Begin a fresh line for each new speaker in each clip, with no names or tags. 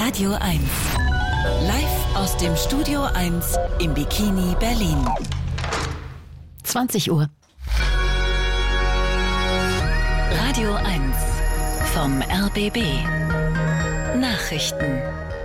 Radio 1. Live aus dem Studio 1 im Bikini Berlin.
20 Uhr.
Radio 1 vom RBB. Nachrichten.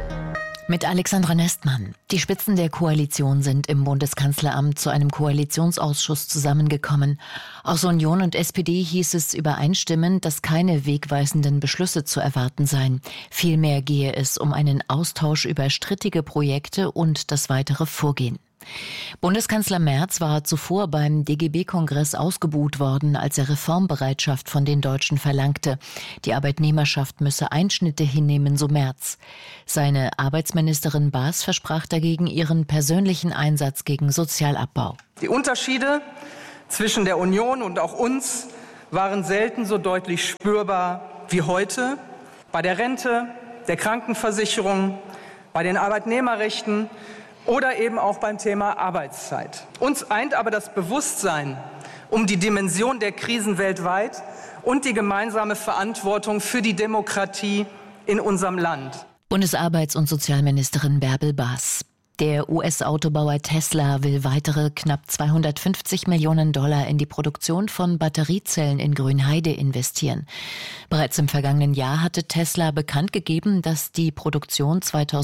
Mit Alexandra Nestmann. Die Spitzen der Koalition sind im Bundeskanzleramt zu einem Koalitionsausschuss zusammengekommen. Aus Union und SPD hieß es übereinstimmend, dass keine wegweisenden Beschlüsse zu erwarten seien. Vielmehr gehe es um einen Austausch über strittige Projekte und das weitere Vorgehen. Bundeskanzler Merz war zuvor beim DGB-Kongress ausgebuht worden, als er Reformbereitschaft von den Deutschen verlangte. Die Arbeitnehmerschaft müsse Einschnitte hinnehmen, so Merz. Seine Arbeitsministerin Baas versprach dagegen ihren persönlichen Einsatz gegen Sozialabbau.
Die Unterschiede zwischen der Union und auch uns waren selten so deutlich spürbar wie heute. Bei der Rente, der Krankenversicherung, bei den Arbeitnehmerrechten oder eben auch beim Thema Arbeitszeit. Uns eint aber das Bewusstsein um die Dimension der Krisen weltweit und die gemeinsame Verantwortung für die Demokratie in unserem Land.
Bundesarbeits- und Sozialministerin Bärbel Baas. Der US-Autobauer Tesla will weitere knapp $250 Millionen in die Produktion von Batteriezellen in Grünheide investieren. Bereits im vergangenen Jahr hatte Tesla bekannt gegeben, dass die Produktion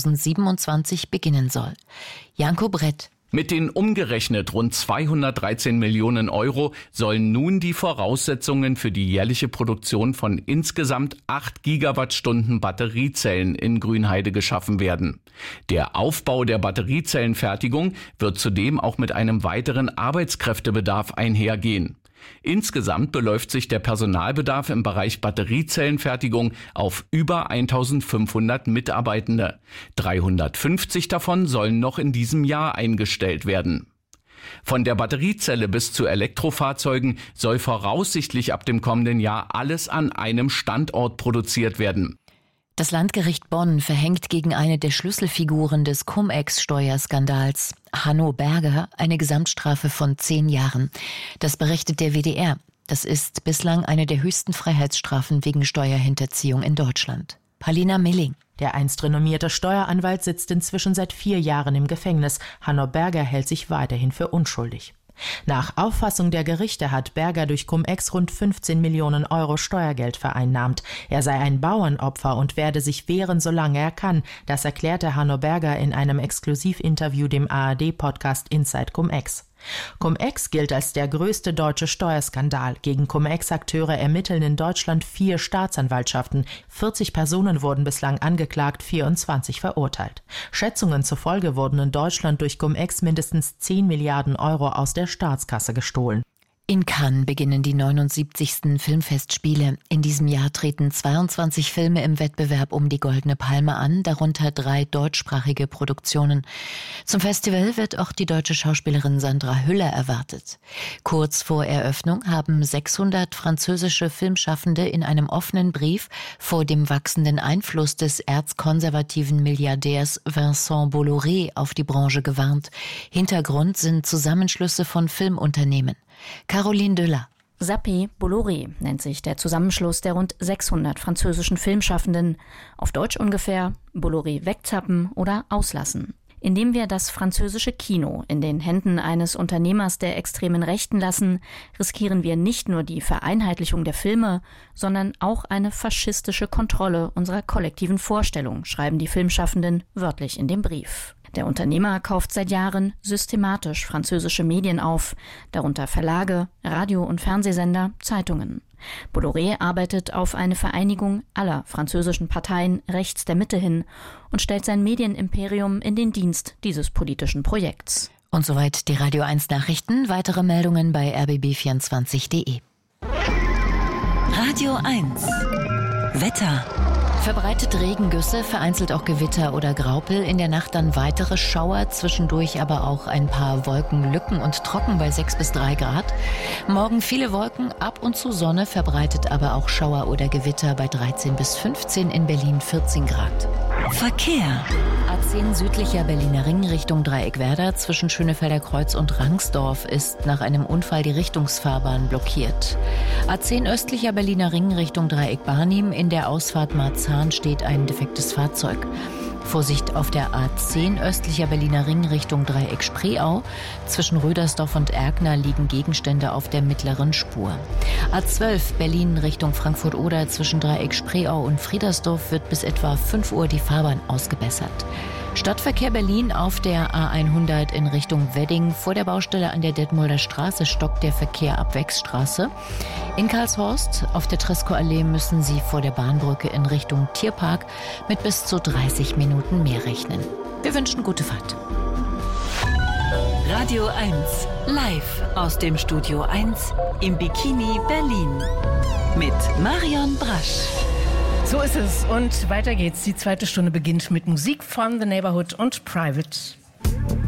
2027 beginnen soll. Janko Brett.
Mit den umgerechnet rund 213 Millionen € sollen nun die Voraussetzungen für die jährliche Produktion von insgesamt 8 Gigawattstunden Batteriezellen in Grünheide geschaffen werden. Der Aufbau der Batteriezellenfertigung wird zudem auch mit einem weiteren Arbeitskräftebedarf einhergehen. Insgesamt beläuft sich der Personalbedarf im Bereich Batteriezellenfertigung auf über 1500 Mitarbeitende. 350 davon sollen noch in diesem Jahr eingestellt werden. Von der Batteriezelle bis zu Elektrofahrzeugen soll voraussichtlich ab dem kommenden Jahr alles an einem Standort produziert werden.
Das Landgericht Bonn verhängt gegen eine der Schlüsselfiguren des Cum-Ex-Steuerskandals, Hanno Berger, eine Gesamtstrafe von 10 Jahren. Das berichtet der WDR. Das ist bislang eine der höchsten Freiheitsstrafen wegen Steuerhinterziehung in Deutschland. Palina Milling.
Der einst renommierte Steueranwalt sitzt inzwischen seit 4 Jahren im Gefängnis. Hanno Berger hält sich weiterhin für unschuldig. Nach Auffassung der Gerichte hat Berger durch Cum-Ex rund 15 Millionen € Steuergeld vereinnahmt. Er sei ein Bauernopfer und werde sich wehren, solange er kann. Das erklärte Hanno Berger in einem Exklusivinterview dem ARD-Podcast Inside Cum-Ex. Cum-Ex gilt als der größte deutsche Steuerskandal. Gegen Cum-Ex-Akteure ermitteln in Deutschland 4 Staatsanwaltschaften. 40 Personen wurden bislang angeklagt, 24 verurteilt. Schätzungen zufolge wurden in Deutschland durch Cum-Ex mindestens 10 Milliarden € aus der Staatskasse gestohlen.
In Cannes beginnen die 79. Filmfestspiele. In diesem Jahr treten 22 Filme im Wettbewerb um die Goldene Palme an, darunter 3 deutschsprachige Produktionen. Zum Festival wird auch die deutsche Schauspielerin Sandra Hüller erwartet. Kurz vor Eröffnung haben 600 französische Filmschaffende in einem offenen Brief vor dem wachsenden Einfluss des erzkonservativen Milliardärs Vincent Bolloré auf die Branche gewarnt. Hintergrund sind Zusammenschlüsse von Filmunternehmen. Caroline Döller.
Sapé Bolloré nennt sich der Zusammenschluss der rund 600 französischen Filmschaffenden. Auf Deutsch ungefähr Bolloré wegzappen oder auslassen. Indem wir das französische Kino in den Händen eines Unternehmers der extremen Rechten lassen, riskieren wir nicht nur die Vereinheitlichung der Filme, sondern auch eine faschistische Kontrolle unserer kollektiven Vorstellung, schreiben die Filmschaffenden wörtlich in dem Brief. Der Unternehmer kauft seit Jahren systematisch französische Medien auf, darunter Verlage, Radio- und Fernsehsender, Zeitungen. Bolloré arbeitet auf eine Vereinigung aller französischen Parteien rechts der Mitte hin und stellt sein Medienimperium in den Dienst dieses politischen Projekts.
Und soweit die Radio 1 Nachrichten. Weitere Meldungen bei rbb24.de.
Radio 1 Wetter.
Verbreitet Regengüsse, vereinzelt auch Gewitter oder Graupel. In der Nacht dann weitere Schauer, zwischendurch aber auch ein paar Wolkenlücken und trocken bei 6 bis 3 Grad. Morgen viele Wolken, ab und zu Sonne, verbreitet aber auch Schauer oder Gewitter bei 13 bis 15, in Berlin 14 Grad.
Verkehr.
A10 südlicher Berliner Ring Richtung Dreieckwerder zwischen Schönefelder Kreuz und Rangsdorf ist nach einem Unfall die Richtungsfahrbahn blockiert. A10 östlicher Berliner Ring Richtung Dreieck Barnim, in der Ausfahrt Marzahn steht ein defektes Fahrzeug. Vorsicht auf der A10 östlicher Berliner Ring Richtung Dreieck Spreeau. Zwischen Rödersdorf und Erkner liegen Gegenstände auf der mittleren Spur. A12 Berlin Richtung Frankfurt-Oder zwischen Dreieck Spreeau und Friedersdorf wird bis etwa 5 Uhr die Fahrbahn ausgebessert. Stadtverkehr Berlin auf der A100 in Richtung Wedding. Vor der Baustelle an der Detmolder Straße stockt der Verkehr ab Wechsstraße. In Karlshorst auf der Tresco-Allee müssen Sie vor der Bahnbrücke in Richtung Tierpark mit bis zu 30 Minuten mehr rechnen. Wir wünschen gute Fahrt.
Radio 1, live aus dem Studio 1 im Bikini Berlin mit Marion Brasch.
So ist es und weiter geht's. Die zweite Stunde beginnt mit Musik von The Neighborhood und Private.